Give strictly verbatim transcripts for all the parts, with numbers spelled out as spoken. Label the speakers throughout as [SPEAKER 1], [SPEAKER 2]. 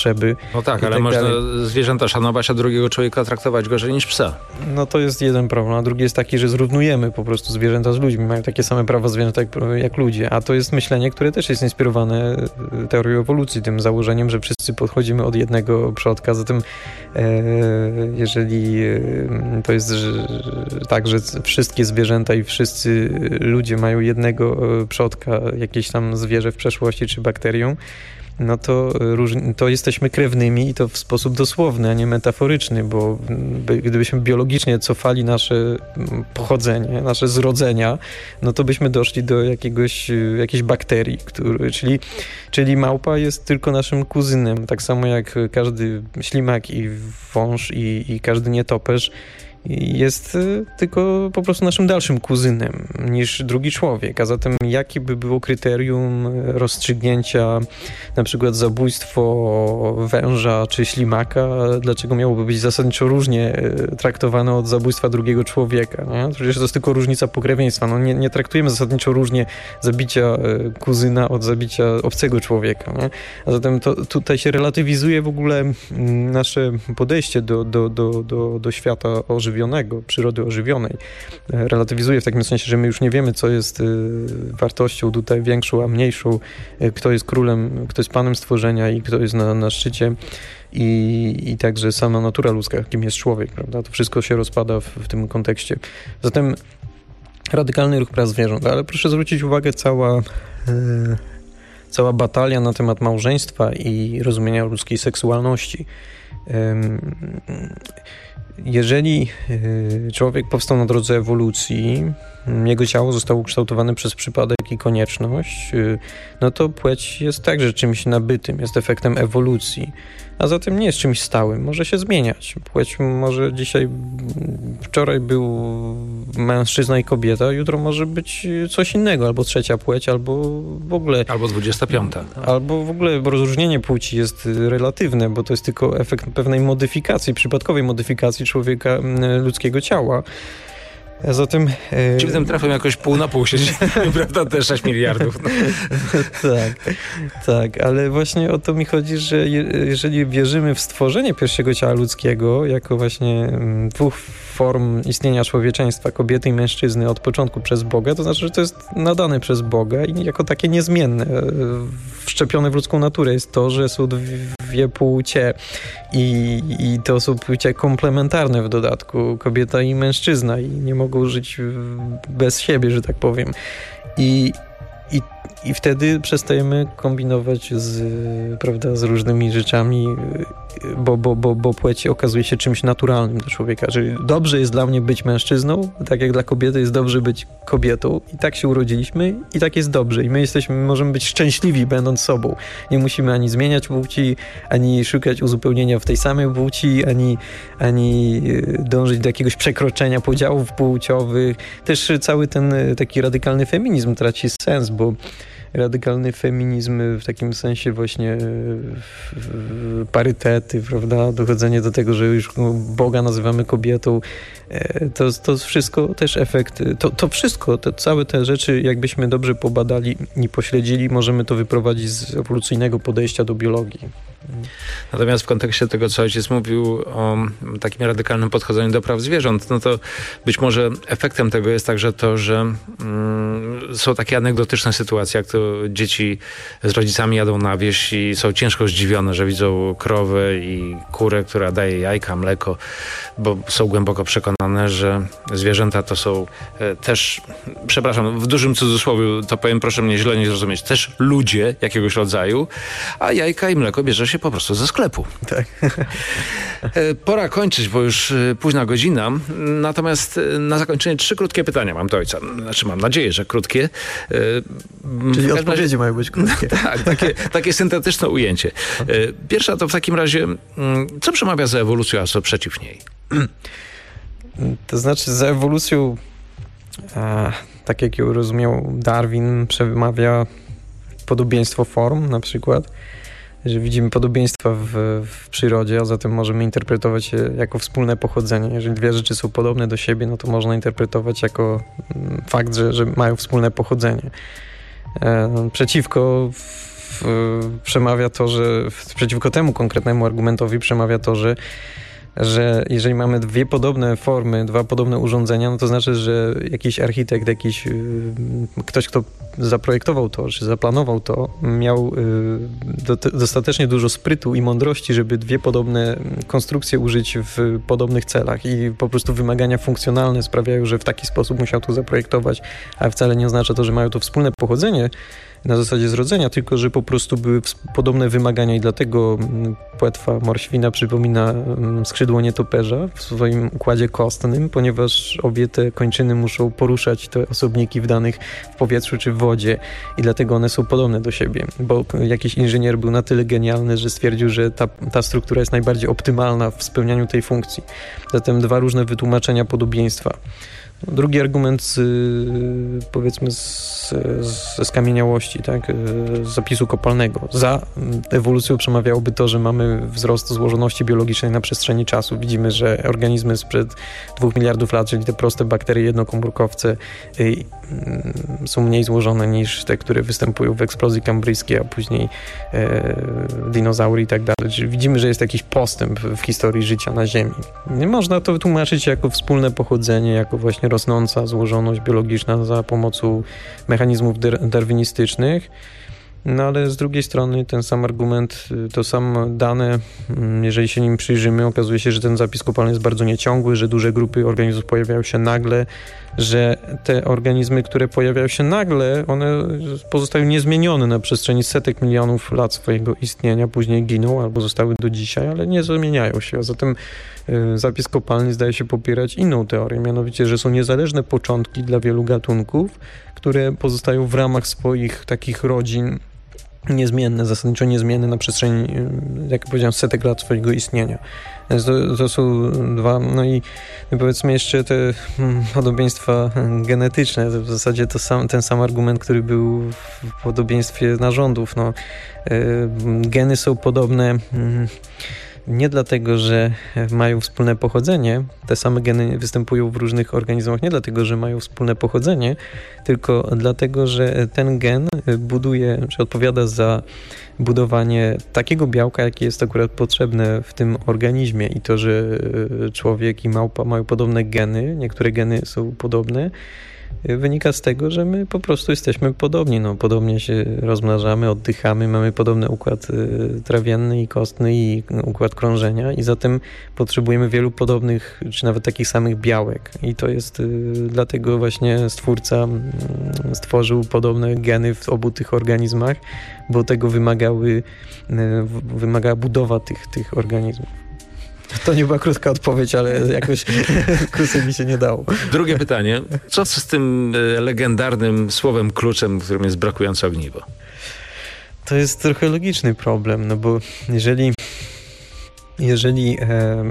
[SPEAKER 1] potrzeby.
[SPEAKER 2] No tak, ale tak można dalej. zwierzęta szanować, a drugiego człowieka traktować gorzej niż psa.
[SPEAKER 1] No to jest jeden problem, a drugi jest taki, że zrównujemy po prostu zwierzęta z ludźmi. Mają takie same prawa zwierzęta jak, jak ludzie, a to jest myślenie, które też jest inspirowane teorią ewolucji, tym założeniem, że wszyscy podchodzimy od jednego przodka. Zatem e, jeżeli e, to jest że, tak, że wszystkie zwierzęta i wszyscy ludzie mają jednego przodka, jakieś tam zwierzę w przeszłości czy bakterią, no to, to jesteśmy krewnymi i to w sposób dosłowny, a nie metaforyczny, bo gdybyśmy biologicznie cofali nasze pochodzenie, nasze zrodzenia, no to byśmy doszli do jakiegoś, jakiejś bakterii, który, czyli, czyli małpa jest tylko naszym kuzynem, tak samo jak każdy ślimak i wąż i, i każdy nietoperz jest tylko po prostu naszym dalszym kuzynem niż drugi człowiek. A zatem jakie by było kryterium rozstrzygnięcia na przykład zabójstwo węża czy ślimaka? Dlaczego miałoby być zasadniczo różnie traktowane od zabójstwa drugiego człowieka? Nie? Przecież to jest tylko różnica pokrewieństwa. No nie, nie traktujemy zasadniczo różnie zabicia kuzyna od zabicia obcego człowieka. Nie? A zatem to, tutaj się relatywizuje w ogóle nasze podejście do, do, do, do, do świata ożywionego. Ożywionego, przyrody ożywionej. Relatywizuje w takim sensie, że my już nie wiemy, co jest y, wartością tutaj większą, a mniejszą, y, kto jest królem, kto jest panem stworzenia i kto jest na, na szczycie i, i także sama natura ludzka, kim jest człowiek, prawda? To wszystko się rozpada w, w tym kontekście. Zatem radykalny ruch praw zwierząt, ale proszę zwrócić uwagę, cała y, cała batalia na temat małżeństwa i rozumienia ludzkiej seksualności. Jeżeli człowiek powstał na drodze ewolucji, jego ciało zostało ukształtowane przez przypadek i konieczność, no to płeć jest także czymś nabytym, jest efektem ewolucji, a zatem nie jest czymś stałym, może się zmieniać. Płeć może dzisiaj, wczoraj był mężczyzna i kobieta, jutro może być coś innego, albo trzecia płeć, albo w ogóle...
[SPEAKER 2] Albo dwudziesta piąta.
[SPEAKER 1] Albo w ogóle rozróżnienie płci jest relatywne, bo to jest tylko efekt pewnej modyfikacji, przypadkowej modyfikacji człowieka, ludzkiego ciała. A zatem...
[SPEAKER 2] E... Czyli tym trafem jakoś pół na pół się, prawda, te sześć miliardów. No.
[SPEAKER 1] tak, tak, ale właśnie o to mi chodzi, że je, jeżeli wierzymy w stworzenie pierwszego ciała ludzkiego, jako właśnie dwóch form istnienia człowieczeństwa, kobiety i mężczyzny od początku przez Boga, to znaczy, że to jest nadane przez Boga i jako takie niezmienne. Wszczepione w ludzką naturę jest to, że są dwie płcie i, i to są płcie komplementarne w dodatku, kobieta i mężczyzna i nie mogą żyć bez siebie, że tak powiem. I, i, i wtedy przestajemy kombinować z, prawda, z różnymi rzeczami, bo, bo, bo, bo płeć okazuje się czymś naturalnym dla człowieka. Że dobrze jest dla mnie być mężczyzną, tak jak dla kobiety jest dobrze być kobietą. I tak się urodziliśmy i tak jest dobrze. I my jesteśmy, możemy być szczęśliwi będąc sobą. Nie musimy ani zmieniać płci, ani szukać uzupełnienia w tej samej płci, ani, ani dążyć do jakiegoś przekroczenia podziałów płciowych. Też cały ten taki radykalny feminizm traci sens, bo radykalny feminizm w takim sensie właśnie parytety, prawda, dochodzenie do tego, że już Boga nazywamy kobietą, to, to wszystko też efekt, to, to wszystko, te, całe te rzeczy, jakbyśmy dobrze pobadali i pośledzili, możemy to wyprowadzić z ewolucyjnego podejścia do biologii.
[SPEAKER 2] Natomiast w kontekście tego, co ojciec mówił o takim radykalnym podchodzeniu do praw zwierząt, no to być może efektem tego jest także to, że mm, są takie anegdotyczne sytuacje, jak to dzieci z rodzicami jadą na wieś i są ciężko zdziwione, że widzą krowę i kurę, która daje jajka, mleko, bo są głęboko przekonane, że zwierzęta to są e, też, przepraszam, w dużym cudzysłowie to powiem, proszę mnie źle nie zrozumieć, też ludzie jakiegoś rodzaju, a jajka i mleko bierze się po prostu ze sklepu.
[SPEAKER 1] Tak.
[SPEAKER 2] Pora kończyć, bo już późna godzina. Natomiast na zakończenie trzy krótkie pytania mam do ojca. Znaczy mam nadzieję, że krótkie.
[SPEAKER 1] Czyli odpowiedzi razie... mają być krótkie.
[SPEAKER 2] Tak, takie, takie syntetyczne ujęcie. Pierwsza to w takim razie, co przemawia za ewolucją, a co przeciw niej?
[SPEAKER 1] To znaczy za ewolucją, a, tak jak ją rozumiał Darwin, przemawia podobieństwo form na przykład, że widzimy podobieństwa w, w przyrodzie, a zatem możemy interpretować je jako wspólne pochodzenie. Jeżeli dwie rzeczy są podobne do siebie, no to można interpretować jako fakt, że, że mają wspólne pochodzenie. E, przeciwko argumentów przemawia to, że przeciwko temu konkretnemu argumentowi przemawia to, że że jeżeli mamy dwie podobne formy, dwa podobne urządzenia, no to znaczy, że jakiś architekt, jakiś ktoś, kto zaprojektował to, czy zaplanował to, miał dostatecznie dużo sprytu i mądrości, żeby dwie podobne konstrukcje użyć w podobnych celach i po prostu wymagania funkcjonalne sprawiają, że w taki sposób musiał to zaprojektować, ale wcale nie oznacza to, że mają to wspólne pochodzenie na zasadzie zrodzenia, tylko że po prostu były podobne wymagania i dlatego płetwa morświna przypomina skrzydło nietoperza w swoim układzie kostnym, ponieważ obie te kończyny muszą poruszać te osobniki w danych w powietrzu czy w wodzie i dlatego one są podobne do siebie, bo jakiś inżynier był na tyle genialny, że stwierdził, że ta, ta struktura jest najbardziej optymalna w spełnianiu tej funkcji. Zatem dwa różne wytłumaczenia podobieństwa. Drugi argument z, powiedzmy z, ze skamieniałości, tak, z zapisu kopalnego. Za ewolucją przemawiałoby to, że mamy wzrost złożoności biologicznej na przestrzeni czasu. Widzimy, że organizmy sprzed dwóch miliardów lat, czyli te proste bakterie jednokomórkowce, y, y, są mniej złożone niż te, które występują w eksplozji kambryjskiej, a później y, dinozaury i tak dalej. Czyli widzimy, że jest jakiś postęp w historii życia na Ziemi. Nie można to wytłumaczyć jako wspólne pochodzenie, jako właśnie rosnąca złożoność biologiczna za pomocą mechanizmów darwinistycznych. No ale z drugiej strony ten sam argument, to samo dane, jeżeli się nim przyjrzymy, okazuje się, że ten zapis kopalny jest bardzo nieciągły, że duże grupy organizmów pojawiają się nagle, że te organizmy, które pojawiają się nagle, one pozostają niezmienione na przestrzeni setek milionów lat swojego istnienia, później giną albo zostały do dzisiaj, ale nie zmieniają się. A zatem zapis kopalny zdaje się popierać inną teorię, mianowicie, że są niezależne początki dla wielu gatunków, które pozostają w ramach swoich takich rodzin niezmienne, zasadniczo niezmienne na przestrzeni, jak powiedziałem, setek lat swojego istnienia. To, to są dwa, no i powiedzmy jeszcze te podobieństwa genetyczne, to w zasadzie to sam, ten sam argument, który był w podobieństwie narządów. No, geny są podobne nie dlatego, że mają wspólne pochodzenie, te same geny występują w różnych organizmach nie dlatego, że mają wspólne pochodzenie, tylko dlatego, że ten gen buduje, czy odpowiada za budowanie takiego białka, jakie jest akurat potrzebne w tym organizmie i to, że człowiek i małpa mają podobne geny, niektóre geny są podobne, wynika z tego, że my po prostu jesteśmy podobni. No, podobnie się rozmnażamy, oddychamy, mamy podobny układ trawienny i kostny i układ krążenia i zatem potrzebujemy wielu podobnych, czy nawet takich samych białek. I to jest dlatego właśnie Stwórca stworzył podobne geny w obu tych organizmach, bo tego wymagały, wymagała budowa tych, tych organizmów. To nie była krótka odpowiedź, ale jakoś krócej mi się nie dało.
[SPEAKER 2] Drugie pytanie. Co z tym legendarnym słowem kluczem, którym jest brakujące ogniwo?
[SPEAKER 1] To jest trochę logiczny problem, no bo jeżeli jeżeli e,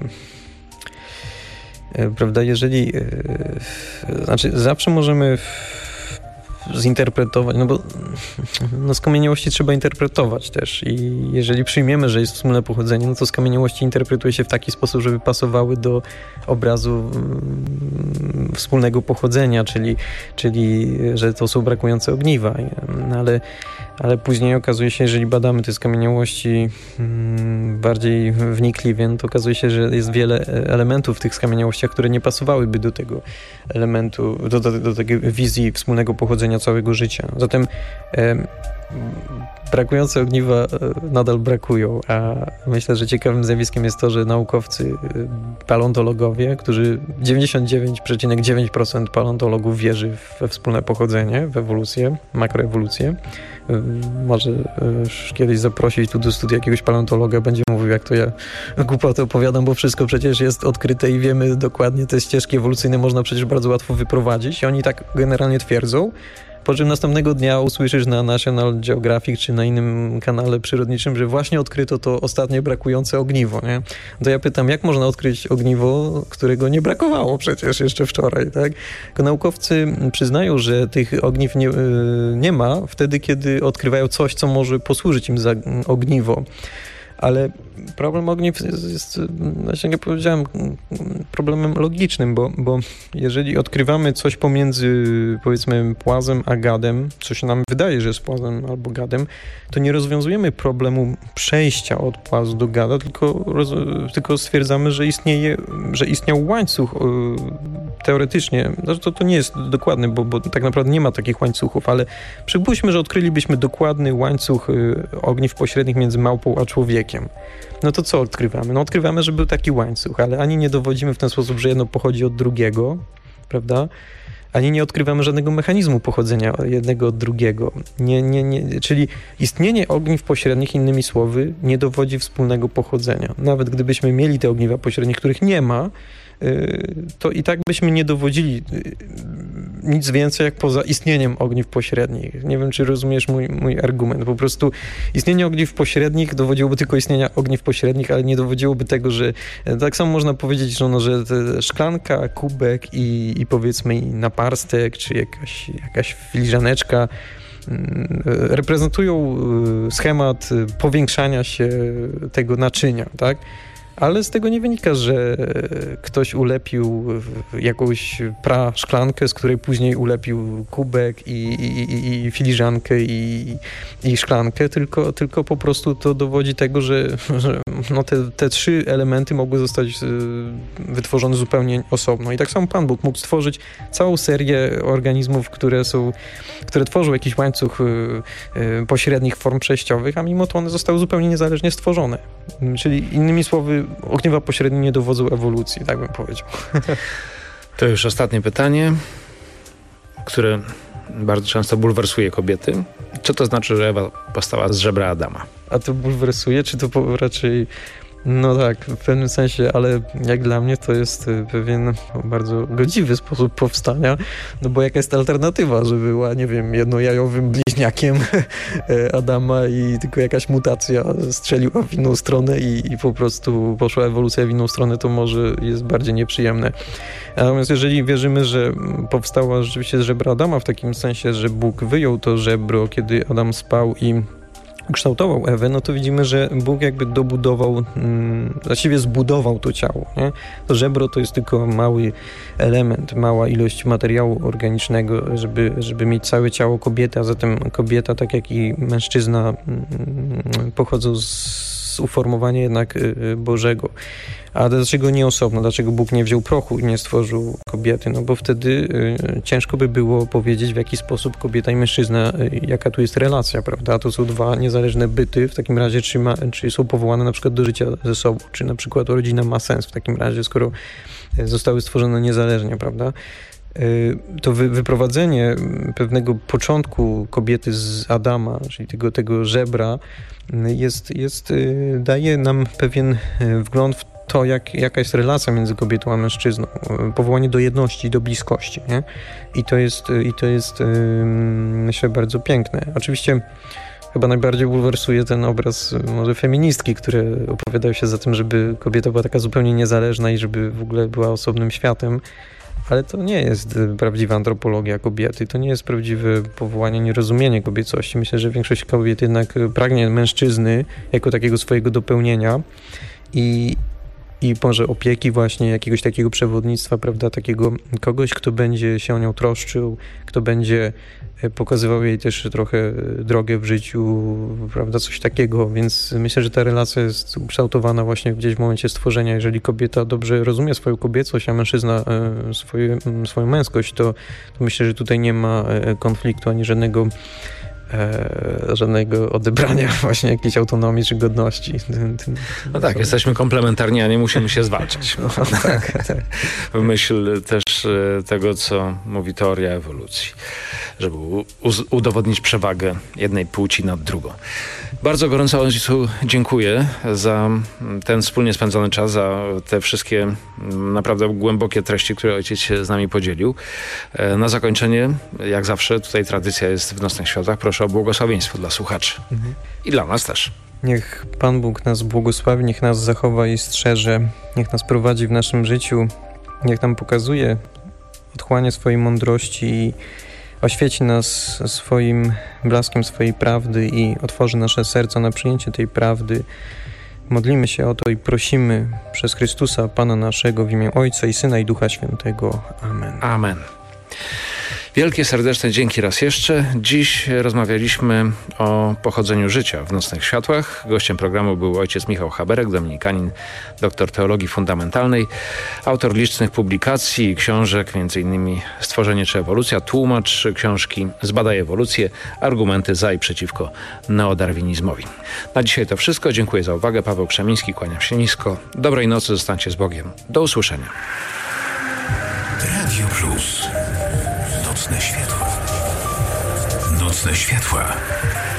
[SPEAKER 1] e, prawda, jeżeli e, znaczy zawsze możemy zinterpretować, no bo no skamieniałości trzeba interpretować też i jeżeli przyjmiemy, że jest wspólne pochodzenie, no to skamieniałości interpretuje się w taki sposób, żeby pasowały do obrazu mm, wspólnego pochodzenia, czyli, czyli że to są brakujące ogniwa, ale, ale później okazuje się, jeżeli badamy te skamieniałości mm, bardziej wnikliwie, no to okazuje się, że jest wiele elementów w tych skamieniałościach, które nie pasowałyby do tego elementu, do, do, do takiej wizji wspólnego pochodzenia całego życia. Zatem e, brakujące ogniwa e, nadal brakują, a myślę, że ciekawym zjawiskiem jest to, że naukowcy, e, paleontologowie, którzy dziewięćdziesiąt dziewięć przecinek dziewięć procent paleontologów wierzy we wspólne pochodzenie, w ewolucję, makroewolucję. E, może e, kiedyś zaprosić tu do studia jakiegoś paleontologa, będzie mówił, jak to ja głupotę opowiadam, bo wszystko przecież jest odkryte i wiemy dokładnie, te ścieżki ewolucyjne można przecież bardzo łatwo wyprowadzić i oni tak generalnie twierdzą, po czym następnego dnia usłyszysz na National Geographic czy na innym kanale przyrodniczym, że właśnie odkryto to ostatnie brakujące ogniwo, nie? To ja pytam, jak można odkryć ogniwo, którego nie brakowało przecież jeszcze wczoraj, tak? Tylko naukowcy przyznają, że tych ogniw nie, nie ma wtedy, kiedy odkrywają coś, co może posłużyć im za ogniwo. Ale problem ogniw jest, jest właśnie jak powiedziałem, problemem logicznym, bo, bo jeżeli odkrywamy coś pomiędzy, powiedzmy, płazem a gadem, co się nam wydaje, że jest płazem albo gadem, to nie rozwiązujemy problemu przejścia od płazu do gada, tylko, roz, tylko stwierdzamy, że istnieje, że istniał łańcuch teoretycznie. To, to nie jest dokładne, bo, bo tak naprawdę nie ma takich łańcuchów, ale przypuśćmy, że odkrylibyśmy dokładny łańcuch ogniw pośrednich między małpą a człowiekiem. No to co odkrywamy? No odkrywamy, że był taki łańcuch, ale ani nie dowodzimy w ten sposób, że jedno pochodzi od drugiego, prawda? Ani nie odkrywamy żadnego mechanizmu pochodzenia jednego od drugiego. Nie, nie, nie, czyli istnienie ogniw pośrednich, innymi słowy, nie dowodzi wspólnego pochodzenia. Nawet gdybyśmy mieli te ogniwa pośrednie, których nie ma, to i tak byśmy nie dowodzili nic więcej jak poza istnieniem ogniw pośrednich. Nie wiem, czy rozumiesz mój, mój argument. Po prostu istnienie ogniw pośrednich dowodziłoby tylko istnienia ogniw pośrednich, ale nie dowodziłoby tego, że tak samo można powiedzieć, że, no, że szklanka, kubek i, i powiedzmy naparstek, czy jakaś, jakaś filiżaneczka reprezentują schemat powiększania się tego naczynia, tak? Ale z tego nie wynika, że ktoś ulepił jakąś praszklankę, z której później ulepił kubek i, i, i filiżankę i, i szklankę, tylko, tylko po prostu to dowodzi tego, że, że no te, te trzy elementy mogły zostać wytworzone zupełnie osobno. I tak samo Pan Bóg mógł stworzyć całą serię organizmów, które są, które tworzą jakiś łańcuch pośrednich form przejściowych, a mimo to one zostały zupełnie niezależnie stworzone. Czyli innymi słowy, ogniwa pośrednie nie dowodzą ewolucji, tak bym powiedział.
[SPEAKER 2] To już ostatnie pytanie, które bardzo często bulwersuje kobiety. Co to znaczy, że Ewa powstała z żebra Adama?
[SPEAKER 1] A to bulwersuje, czy to po, raczej... No tak, w pewnym sensie, ale jak dla mnie to jest pewien bardzo godziwy sposób powstania, no bo jaka jest alternatywa, że była, nie wiem, jednojajowym bliźniakiem Adama i tylko jakaś mutacja strzeliła w inną stronę i, i po prostu poszła ewolucja w inną stronę, to może jest bardziej nieprzyjemne. Natomiast jeżeli wierzymy, że powstała rzeczywiście z żebra Adama w takim sensie, że Bóg wyjął to żebro, kiedy Adam spał i kształtował Ewę, no to widzimy, że Bóg jakby dobudował, hmm, właściwie zbudował to ciało. Nie? To żebro to jest tylko mały element, mała ilość materiału organicznego, żeby, żeby mieć całe ciało kobiety, a zatem kobieta, tak jak i mężczyzna, hmm, pochodzą z uformowania jednak Bożego. A dlaczego nie osobno? Dlaczego Bóg nie wziął prochu i nie stworzył kobiety? No bo wtedy y, ciężko by było powiedzieć, w jaki sposób kobieta i mężczyzna, y, jaka tu jest relacja, prawda? To są dwa niezależne byty. W takim razie czy, ma, czy są powołane na przykład do życia ze sobą? Czy na przykład rodzina ma sens w takim razie, skoro zostały stworzone niezależnie, prawda? To wy, wyprowadzenie pewnego początku kobiety z Adama, czyli tego, tego żebra, jest, jest, daje nam pewien wgląd w to, jak, jaka jest relacja między kobietą a mężczyzną. Powołanie do jedności, do bliskości. Nie? I to jest, i to jest myślę, bardzo piękne. Oczywiście chyba najbardziej bulwersuje ten obraz może feministki, które opowiadają się za tym, żeby kobieta była taka zupełnie niezależna i żeby w ogóle była osobnym światem. Ale to nie jest prawdziwa antropologia kobiety, to nie jest prawdziwe powołanie, nierozumienie kobiecości. Myślę, że większość kobiet jednak pragnie mężczyzny jako takiego swojego dopełnienia i, i może opieki właśnie, jakiegoś takiego przewodnictwa, prawda, takiego kogoś, kto będzie się o nią troszczył, kto będzie pokazywał jej też trochę drogę w życiu, prawda, coś takiego, więc myślę, że ta relacja jest ukształtowana właśnie gdzieś w momencie stworzenia. Jeżeli kobieta dobrze rozumie swoją kobiecość, a mężczyzna swoje, swoją męskość, to, to myślę, że tutaj nie ma konfliktu ani żadnego E, żadnego odebrania właśnie jakiejś autonomii czy godności. Tym, tym,
[SPEAKER 2] no tak, jesteśmy komplementarni, a nie musimy się zwalczać. No, tak, tak. W myśl też tego, co mówi teoria ewolucji, żeby udowodnić przewagę jednej płci nad drugą. Bardzo gorąco Ojcu dziękuję za ten wspólnie spędzony czas, za te wszystkie naprawdę głębokie treści, które Ojciec się z nami podzielił. Na zakończenie, jak zawsze, tutaj tradycja jest w Nocnych Światach. Proszę o błogosławieństwo dla słuchaczy. Mhm. I dla nas też.
[SPEAKER 1] Niech Pan Bóg nas błogosławi, niech nas zachowa i strzeże, niech nas prowadzi w naszym życiu, niech nam pokazuje otchłanie swojej mądrości i oświeci nas swoim blaskiem swojej prawdy i otworzy nasze serca na przyjęcie tej prawdy, Modlimy się o to i prosimy przez Chrystusa, Pana naszego, w imię Ojca i Syna i Ducha Świętego. Amen.
[SPEAKER 2] Amen. Wielkie serdeczne dzięki raz jeszcze. Dziś rozmawialiśmy o pochodzeniu życia w Nocnych Światłach. Gościem programu był ojciec Michał Haberek, dominikanin, doktor teologii fundamentalnej, autor licznych publikacji i książek, między innymi Stworzenie czy ewolucja, tłumacz książki Zbadaj ewolucję, argumenty za i przeciwko neodarwinizmowi. Na dzisiaj to wszystko. Dziękuję za uwagę. Paweł Krzemiński, kłaniam się nisko. Dobrej nocy, zostańcie z Bogiem. Do usłyszenia.
[SPEAKER 3] Radio Plus. Nocne światła. Nocne światła.